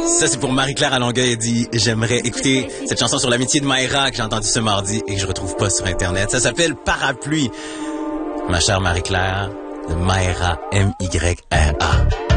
Ça, c'est pour Marie-Claire à Longueuil. Elle dit, j'aimerais écouter cette chanson sur l'amitié de Mayra que j'ai entendue ce mardi et que je retrouve pas sur Internet. Ça s'appelle Parapluie. Ma chère Marie-Claire, de Mayra, M-Y-R-A.